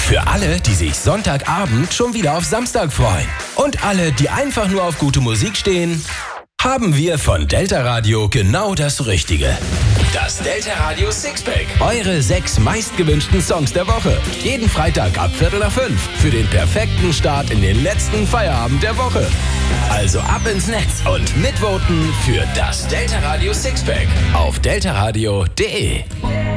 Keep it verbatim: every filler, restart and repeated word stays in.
Für alle, die sich Sonntagabend schon wieder auf Samstag freuen. Und alle, die einfach nur auf gute Musik stehen, haben wir von Delta Radio genau das Richtige. Das Delta Radio Sixpack. Eure sechs meistgewünschten Songs der Woche. Jeden Freitag ab Viertel nach fünf. Für den perfekten Start in den letzten Feierabend der Woche. Also ab ins Netz und mitvoten für das Delta Radio Sixpack auf deltaradio punkt de.